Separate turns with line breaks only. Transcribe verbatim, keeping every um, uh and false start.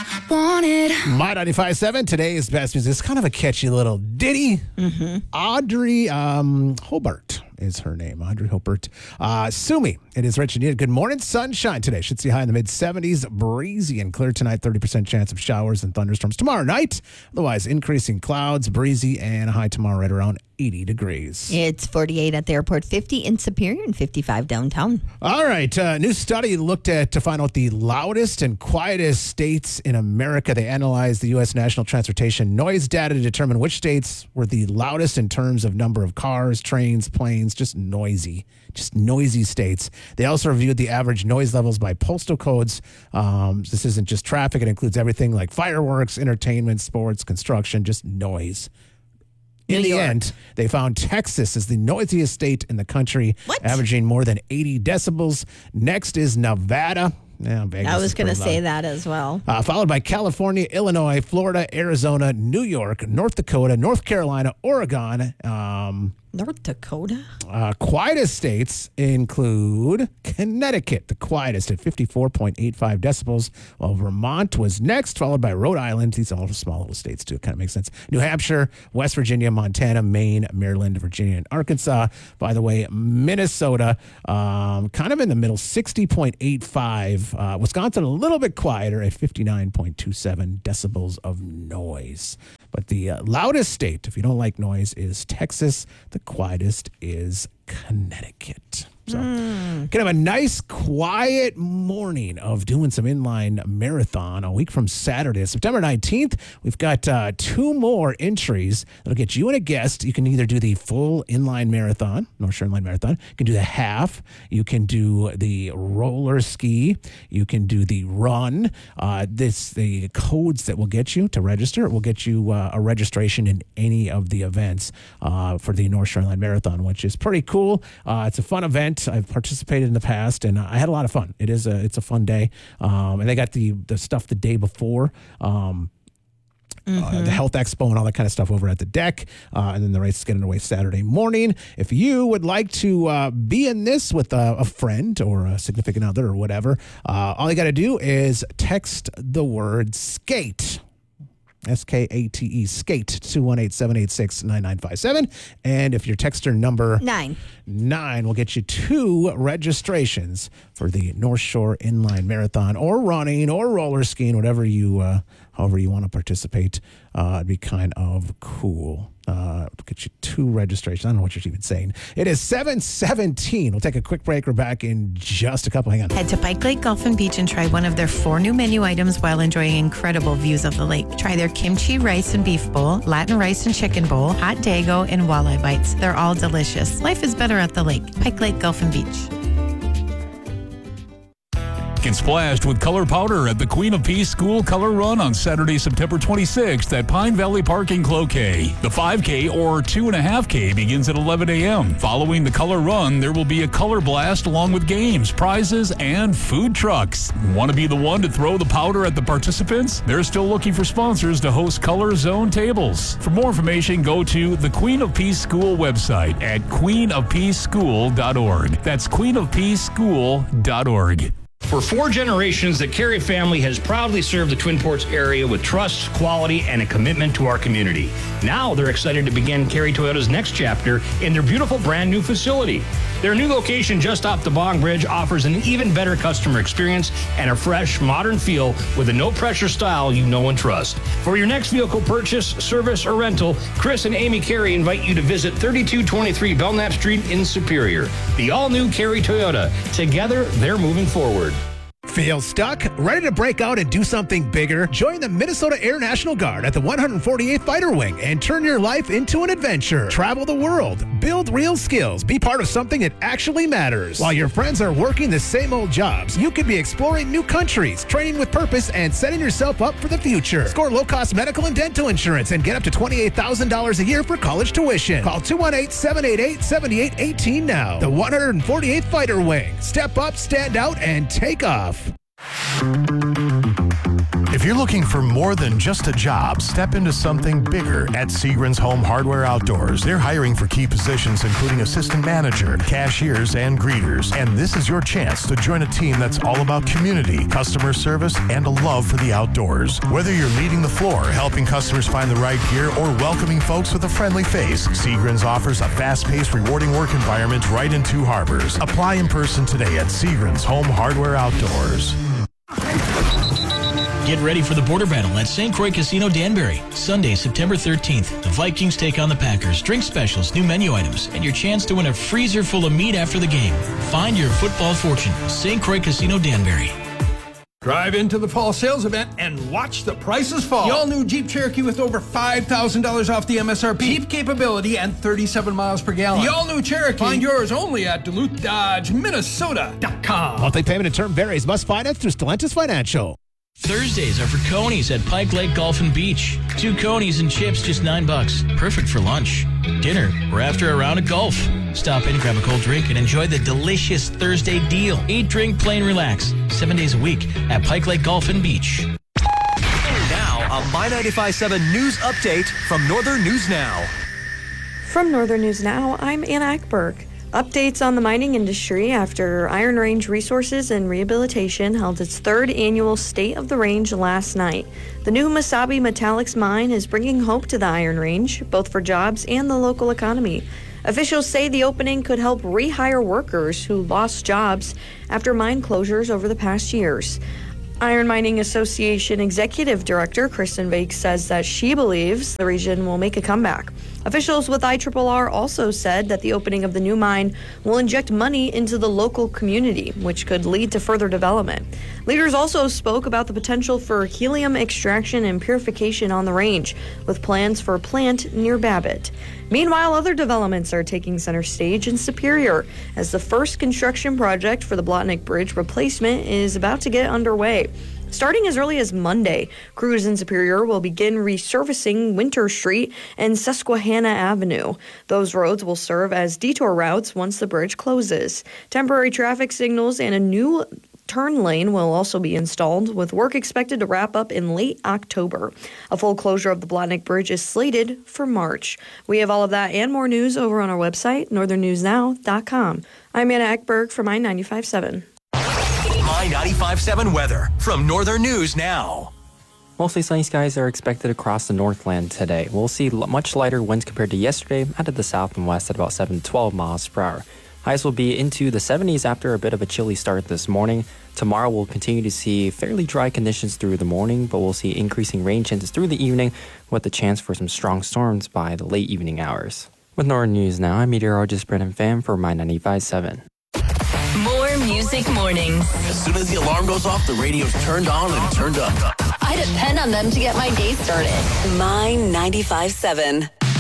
Want it.
My ninety-five point seven, today's best music. It's kind of a catchy little ditty.
Mm-hmm.
Audrey um, Hobart is her name. Audrey Hobart. Uh, Sue Me. It is Rich and Nita. Good morning. Sunshine today. Should see high in the mid seventies. Breezy and clear tonight. thirty percent chance of showers and thunderstorms tomorrow night. Otherwise, increasing clouds, breezy, and a high tomorrow right around eighty degrees.
It's forty-eight at the airport, fifty in Superior, and fifty-five downtown.
All right. A uh, new study looked at to find out the loudest and quietest states in America. They analyzed the U S National Transportation noise data to determine which states were the loudest in terms of number of cars, trains, planes, just noisy, just noisy states. They also reviewed the average noise levels by postal codes. Um, this isn't just traffic. It includes everything like fireworks, entertainment, sports, construction, just noise. In
New
the
York.
end, they found Texas is the noisiest state in the country,
What?
averaging more than eighty decibels. Next is Nevada. Yeah, Vegas
I
is
was going to
pretty
say
loud.
that as well.
Uh, followed by California, Illinois, Florida, Arizona, New York, North Dakota, North Carolina, Oregon. Um,
North Dakota?
uh, quietest states include Connecticut, the quietest at fifty-four point eight five decibels, while Vermont was next, followed by Rhode Island. These are all small little states, too. It kind of makes sense. New Hampshire, West Virginia, Montana, Maine, Maryland, Virginia, and Arkansas. By the way, Minnesota, um, kind of in the middle, sixty point eight five. Uh, Wisconsin, a little bit quieter at fifty-nine point two seven decibels of noise. But the uh, loudest state, if you don't like noise, is Texas. The quietest is Connecticut. So
Mm.
kind of a nice, quiet morning of doing some inline marathon a week from Saturday, September nineteenth. We've got uh, two more entries that'll get you and a guest. You can either do the full inline marathon, North Shore Inline Marathon. You can do the half. You can do the roller ski. You can do the run. Uh, this the codes that will get you to register. It will get you uh, a registration in any of the events uh, for the North Shore Inline Marathon, which is pretty cool. Uh, it's a fun event. I've participated in the past, and I had a lot of fun. It is a it's a fun day, um, and they got the the stuff the day before. Um,
Mm-hmm.
Uh, the health expo and all that kind of stuff over at the deck. Uh, and then the race is getting away Saturday morning. If you would like to uh, be in this with a, a friend or a significant other or whatever, uh, all you got to do is text the word skate. S K A T E, skate, two one eight, seven eight six, nine nine five seven. And if your texter number
Nine.
nine will get you two registrations for the North Shore Inline Marathon, or running or roller skiing, whatever you, uh, however you want to participate. Uh, it'd be kind of cool. Uh, get you two registrations. I don't know what you're even saying. It is seven seventeen. We'll take a quick break. We're back in just a couple. Hang on.
Head to Pike Lake Golf and Beach and try one of their four new menu items while enjoying incredible views of the lake. Try their kimchi rice and beef bowl, Latin rice and chicken bowl, hot dago, and walleye bites. They're all delicious. Life is better at the lake. Pike Lake Golf and Beach.
Get splashed with color powder at the Queen of Peace School Color Run on Saturday, September twenty-sixth at Pine Valley Park in Cloquet. The five K or two point five K begins at eleven a.m. Following the color run, there will be a color blast along with games, prizes, and food trucks. Want to be the one to throw the powder at the participants? They're still looking for sponsors to host Color Zone tables. For more information, go to the Queen of Peace School website at queen of peace school dot org. That's queen of peace school dot org.
For four generations, the Carey family has proudly served the Twin Ports area with trust, quality, and a commitment to our community. Now they're excited to begin Carey Toyota's next chapter in their beautiful brand new facility. Their new location just off the Bong Bridge offers an even better customer experience and a fresh, modern feel with a no-pressure style you know and trust. For your next vehicle purchase, service, or rental, Chris and Amy Carey invite you to visit thirty-two twenty-three Belknap Street in Superior. The all-new Carey Toyota. Together, they're moving forward.
Feel stuck? Ready to break out and do something bigger? Join the Minnesota Air National Guard at the one hundred forty-eighth Fighter Wing and turn your life into an adventure. Travel the world, build real skills, be part of something that actually matters. While your friends are working the same old jobs, you could be exploring new countries, training with purpose, and setting yourself up for the future. Score low-cost medical and dental insurance and get up to twenty-eight thousand dollars a year for college tuition. Call two one eight, seven eight eight, seven eight one eight now. The one hundred forty-eighth Fighter Wing. Step up, stand out, and take off.
If
If you're looking for more than just a job, step into something bigger at Seagram's Home Hardware Outdoors. They're hiring for key positions including assistant manager, cashiers, and greeters. And this is your chance to join a team that's all about community, customer service, and a love for the outdoors. Whether you're leading the floor, helping customers find the right gear, or welcoming folks with a friendly face, Seagram's offers a fast-paced, rewarding work environment right in Two Harbors. Apply in person today at Seagram's Home Hardware Outdoors.
Get ready for the border battle at Saint Croix Casino Danbury. Sunday, September thirteenth. The Vikings take on the Packers. Drink specials, new menu items, and your chance to win a freezer full of meat after the game. Find your football fortune. Saint Croix Casino Danbury.
Drive into the fall sales event and watch the prices fall. The all-new Jeep Cherokee with over five thousand dollars off the M S R P. Jeep capability and thirty-seven miles per gallon. The all-new Cherokee. Find yours only at Duluth Dodge Minnesota dot com.
Monthly payment and term varies. Must finance through Stellantis Financial.
Thursdays are for Conies at Pike Lake Golf and Beach. Two Conies and chips, just nine bucks. Perfect for lunch, dinner, or after a round of golf. Stop in, grab a cold drink, and enjoy the delicious Thursday deal. Eat, drink, play, and relax. Seven days a week at Pike Lake Golf and Beach.
Now, a My ninety-five point seven news update from Northern News Now.
From Northern News Now, I'm Anna Eckberg. Updates on the mining industry after Iron Range Resources and Rehabilitation held its third annual State of the Range last night. The new Mesabi Metallics mine is bringing hope to the Iron Range, both for jobs and the local economy. Officials say the opening could help rehire workers who lost jobs after mine closures over the past years. Iron Mining Association Executive Director Kristen Vake says that she believes the region will make a comeback. Officials with I R R R also said that the opening of the new mine will inject money into the local community, which could lead to further development. Leaders also spoke about the potential for helium extraction and purification on the range, with plans for a plant near Babbitt. Meanwhile, other developments are taking center stage in Superior, as the first construction project for the Blotnick Bridge replacement is about to get underway. Starting as early as Monday, crews in Superior will begin resurfacing Winter Street and Susquehanna Avenue. Those roads will serve as detour routes once the bridge closes. Temporary traffic signals and a new turn lane will also be installed, with work expected to wrap up in late October. A full closure of the Blotnick Bridge is slated for March. We have all of that and more news over on our website, northern news now dot com. I'm Anna Eckberg for My ninety-five point seven.
My ninety-five point seven weather from Northern News Now.
Mostly sunny skies are expected across the Northland today. We'll see much lighter winds compared to yesterday, out of the south and west at about seven to twelve miles per hour. Highs will be into the seventies after a bit of a chilly start this morning. Tomorrow we'll continue to see fairly dry conditions through the morning, but we'll see increasing rain chances through the evening with the chance for some strong storms by the late evening hours. With Northern News Now, I'm meteorologist Brendan Pham for My ninety-five point seven.
More Music Mornings.
As soon as the alarm goes off, the radio's turned on and turned up.
I depend on them to get my day started.
My ninety-five point seven.